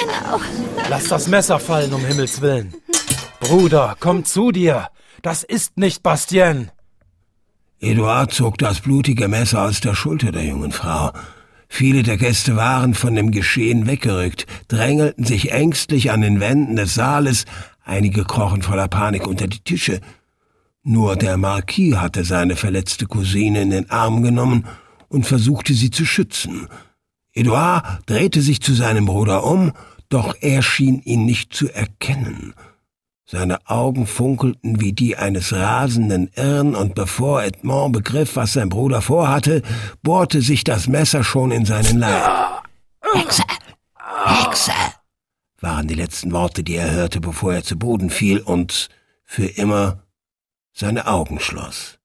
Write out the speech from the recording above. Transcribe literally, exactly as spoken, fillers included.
Genau. Lass das Messer fallen, um Himmels Willen. Bruder, komm zu dir. Das ist nicht Bastien. Eduard zog das blutige Messer aus der Schulter der jungen Frau. Viele der Gäste waren von dem Geschehen weggerückt, drängelten sich ängstlich an den Wänden des Saales, einige krochen voller Panik unter die Tische. Nur der Marquis hatte seine verletzte Cousine in den Arm genommen und versuchte sie zu schützen. Eduard drehte sich zu seinem Bruder um, doch er schien ihn nicht zu erkennen. Seine Augen funkelten wie die eines rasenden Irren, und bevor Edmond begriff, was sein Bruder vorhatte, bohrte sich das Messer schon in seinen Leib. Hexe! Hexe! Waren die letzten Worte, die er hörte, bevor er zu Boden fiel und für immer seine Augen schloss.